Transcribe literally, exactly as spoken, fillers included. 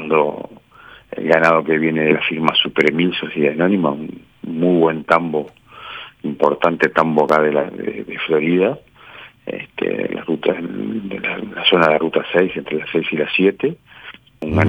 tomando el ganado que viene de la firma Super Emil Sociedad Anónima, un muy buen tambo, importante tambo acá de, la, de, de Florida, este, las rutas, de la, la zona de la ruta seis, entre las seis y las siete,